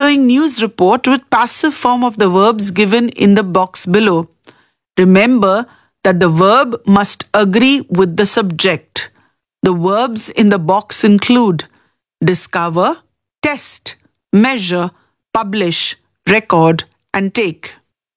following news report with passive form of the verbs given in the box below. Remember that the verb must agree with the subject. The verbs in the box include discover, test, measure, publish, record, and take.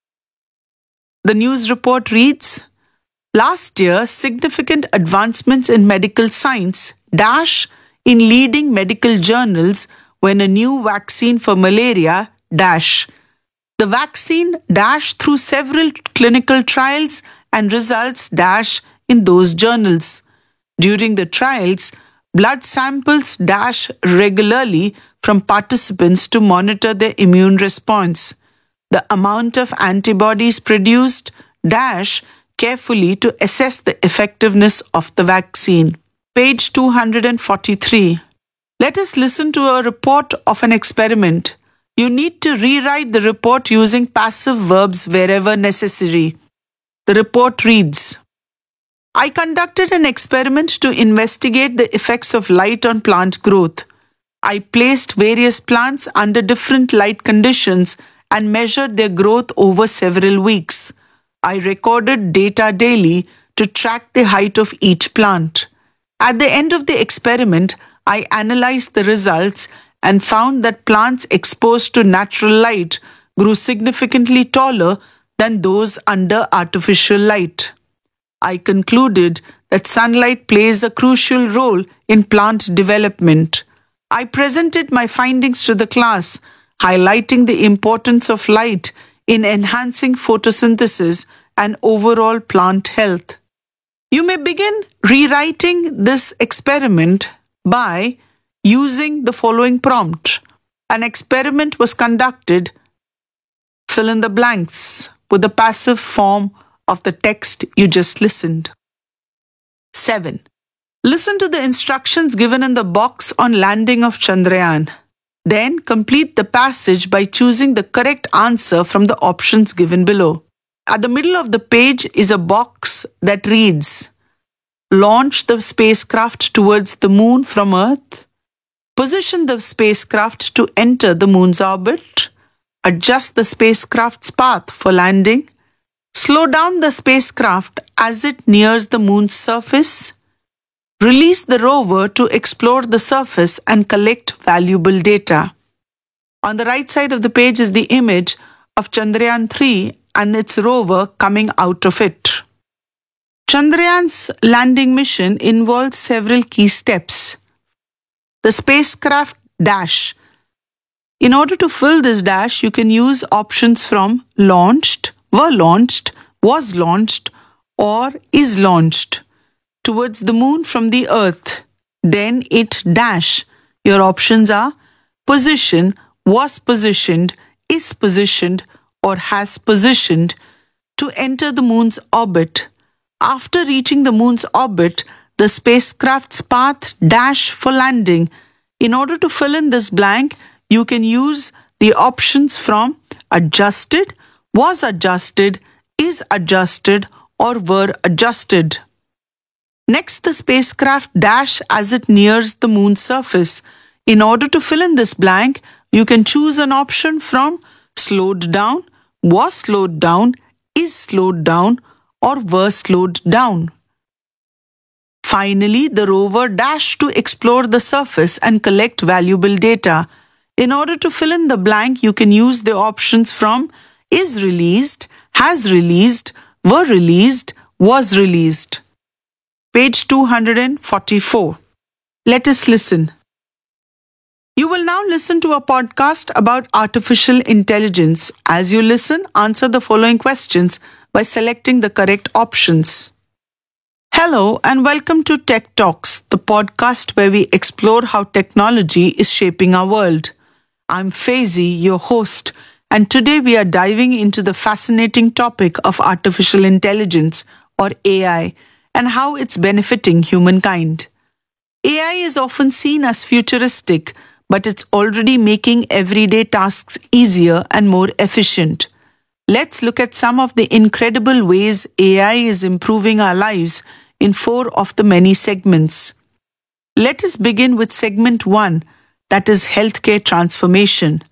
The news report reads, last year, significant advancements in medical science dash in leading medical journals when a new vaccine for malaria dash. The vaccine dash through several clinical trials and results dash in those journals. During the trials, blood samples dash regularly from participants to monitor their immune response. The amount of antibodies produced dash carefully to assess the effectiveness of the vaccine. Page 243. Let us listen to a report of an experiment. You need to rewrite the report using passive verbs wherever necessary. The report reads, I conducted an experiment to investigate the effects of light on plant growth. I placed various plants under different light conditions and measured their growth over several weeks. I recorded data daily to track the height of each plant. At the end of the experiment, I analyzed the results and found that plants exposed to natural light grew significantly taller than those under artificial light. I concluded that sunlight plays a crucial role in plant development. I presented my findings to the class, highlighting the importance of light in enhancing photosynthesis and overall plant health. You may begin rewriting this experiment by using the following prompt. An experiment was conducted. Fill in the blanks with the passive form of the text you just listened. 7. Listen to the instructions given in the box on landing of Chandrayaan. Then complete the passage by choosing the correct answer from the options given below. At the middle of the page is a box that reads, launch the spacecraft towards the moon from Earth, position the spacecraft to enter the moon's orbit, adjust the spacecraft's path for landing, slow down the spacecraft as it nears the moon's surface, release the rover to explore the surface and collect valuable data. On the right side of the page is the image of Chandrayaan 3 and its rover coming out of it. Chandrayaan's landing mission involves several key steps. The spacecraft dash. In order to fill this dash, you can use options from launched, were launched, was launched, or is launched towards the moon from the Earth. Then it dash. Your options are position, was positioned, is positioned, or has positioned to enter the moon's orbit. After reaching the moon's orbit, the spacecraft's path dash for landing. In order to fill in this blank, you can use the options from adjusted, was adjusted, is adjusted, or were adjusted. Next, the spacecraft dash as it nears the moon's surface. In order to fill in this blank, you can choose an option from slowed down, was slowed down, is slowed down, or were slowed down. Finally, the rover dashed to explore the surface and collect valuable data. In order to fill in the blank, you can use the options from is released, has released, were released, was released. Page 244. Let us listen. You will now listen to a podcast about artificial intelligence. As you listen, answer the following questions by selecting the correct options. Hello and welcome to Tech Talks, the podcast where we explore how technology is shaping our world. I'm Faizi, your host, and today we are diving into the fascinating topic of artificial intelligence, or AI, and how it's benefiting humankind. AI is often seen as futuristic, but it's already making everyday tasks easier and more efficient. Let's look at some of the incredible ways AI is improving our lives in 4 of the many segments. Let us begin with segment 1, that is healthcare transformation.